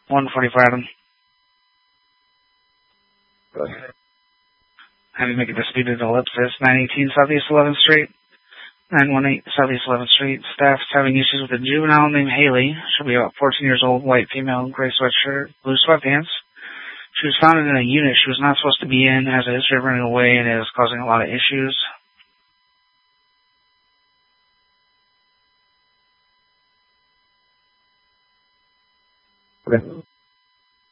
145 Adam. Go ahead. Having make a disputed ellipsis, 918 Southeast 11th Street. 918 Southeast 11th Street. Staff's having issues with a juvenile named Haley. She'll be about 14 years old, white female, gray sweatshirt, blue sweatpants. She was found in a unit she was not supposed to be in, has a history of running away, and is causing a lot of issues. Okay.